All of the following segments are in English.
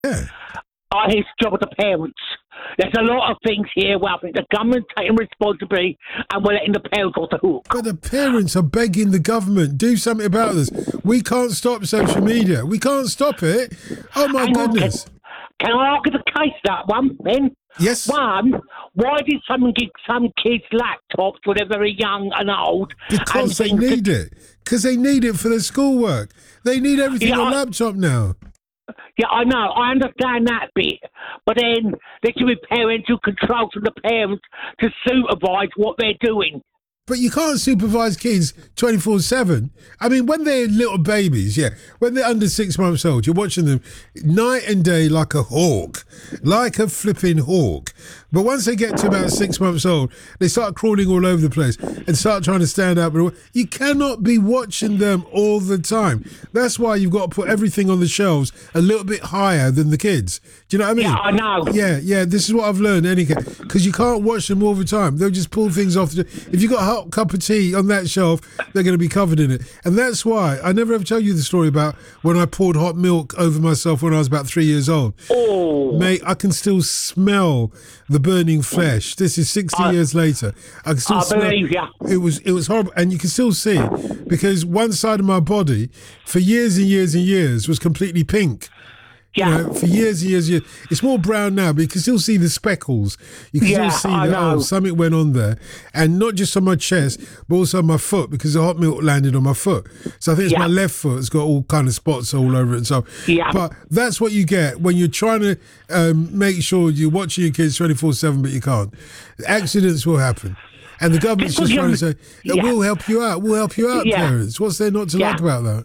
Yeah. I think it's the job of the parents. There's a lot of things here where I think the government's taking responsibility and we're letting the parents off the hook. But the parents are begging the government, do something about this. We can't stop social media. We can't stop it. Oh, my goodness. Can I argue the case, that one, then? Yes. One, why did someone give some kids laptops when they're very young and old? Because they need it. Because they need it for their schoolwork. They need everything on laptop now. Yeah, I know. I understand that bit. But then there should be parental control from the parents to supervise what they're doing. But you can't supervise kids 24/7. I mean, when they're little babies, when they're under 6 months old, you're watching them night and day like a hawk, like a flipping hawk. But once they get to about 6 months old, they start crawling all over the place and start trying to stand up. You cannot be watching them all the time. That's why you've got to put everything on the shelves a little bit higher than the kids. Do you know what I mean? Yeah, I know. Yeah, this is what I've learned, because you can't watch them all the time. They'll just pull things off. If you've got a hot cup of tea on that shelf, they're going to be covered in it. And that's why I never ever tell you the story about when I poured hot milk over myself when I was about 3 years old. Oh. Mate, I can still smell the burning flesh. This is 60 years later. I can still smell. Believe you. It was horrible. And you can still see, because one side of my body for years and years and years was completely pink. Yeah. You know, for years and years and years. It's more brown now, but you can still see the speckles. You can still see that, something went on there. And not just on my chest, but also on my foot, because the hot milk landed on my foot. So I think it's my left foot. It's got all kind of spots all over it and so. Yeah. But that's what you get when you're trying to make sure you're watching your kids 24/7, but you can't. Accidents will happen. And the government's just trying to say, we'll help you out. We'll help you out, parents. What's there not to like about that?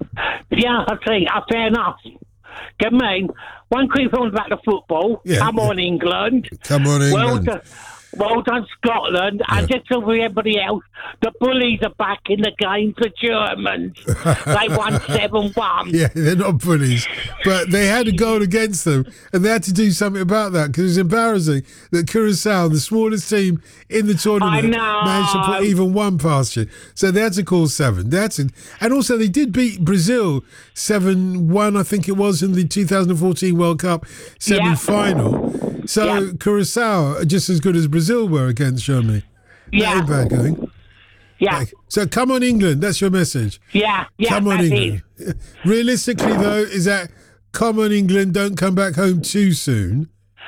Yeah, I think, fair enough. Get me. One quick thing about the football. Yeah, Come on, England. Come on, England. Well done, Scotland. Yeah. And just for everybody else, the bullies are back in the game for Germans. They won 7-1. Yeah, they're not bullies. But they had a goal against them, and they had to do something about that, because it was embarrassing that Curacao, the smallest team in the tournament, managed to put even one past you. So they had to call 7. And also, they did beat Brazil 7-1, I think it was, in the 2014 World Cup semi-final. So Curacao are just as good as Brazil were against Germany. That ain't bad going. Yeah. So come on, England. That's your message. Yeah. Come on, England. Realistically, though, is that come on, England, don't come back home too soon.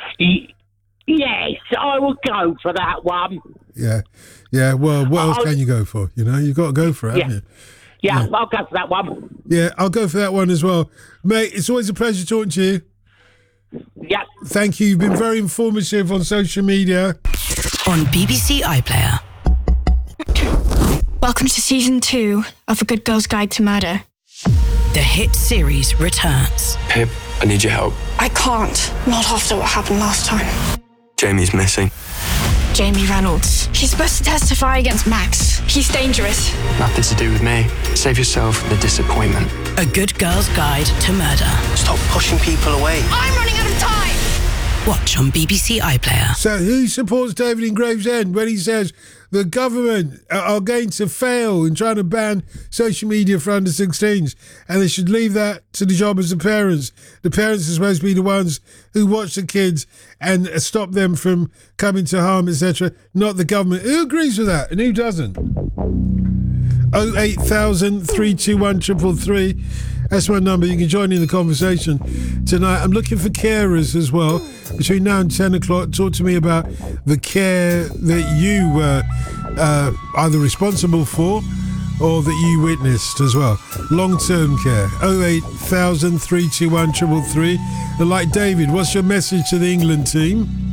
Yes, I will go for that one. Yeah. Well, what else can you go for? You know, you've got to go for it, haven't you? Yeah, I'll go for that one. Yeah, I'll go for that one as well. Mate, it's always a pleasure talking to you. Yeah. Thank you. You've been very informative on social media. On BBC iPlayer. Welcome to season 2 of A Good Girl's Guide to Murder. The hit series returns. Pip, I need your help. I can't. Not after what happened last time. Jamie's missing. Jamie Reynolds. She's supposed to testify against Max. He's dangerous. Nothing to do with me. Save yourself the disappointment. A Good Girl's Guide to Murder. Stop pushing people away. I'm running out of time! Watch on BBC iPlayer. So who supports David in Gravesend when he says the government are going to fail in trying to ban social media for under 16s, and they should leave that to the job as the parents? The parents are supposed to be the ones who watch the kids and stop them from coming to harm, etc., not the government. Who agrees with that and who doesn't? 08000 321 333. That's my number. You can join in the conversation tonight. I'm looking for carers as well. Between now and 10 o'clock, talk to me about the care that you were either responsible for or that you witnessed as well. Long-term care. 08000 321 333. And like David, what's your message to the England team?